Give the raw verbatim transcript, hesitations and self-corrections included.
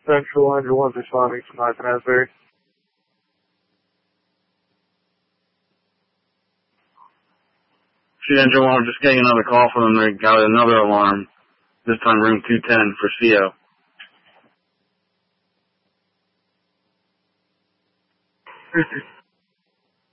Central Engine one's responding to Martin Asbury. Street Engine one, we're just getting another call from them. They got another alarm. This time room two ten for C O.